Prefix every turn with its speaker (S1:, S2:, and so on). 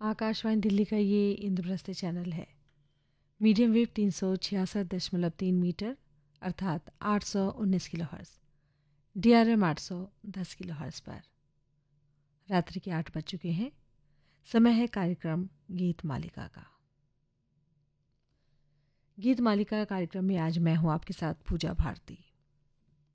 S1: आकाशवाणी दिल्ली का ये इंद्रप्रस्थ चैनल है। मीडियम वेव 366.3 मीटर अर्थात 819 किलोहर्ट्ज़, DRM 810 किलोहर्ट्ज़ पर। रात्रि के 8 बज चुके हैं। समय है कार्यक्रम गीत मालिका का। गीत मालिका कार्यक्रम में आज मैं हूँ आपके साथ पूजा भारती।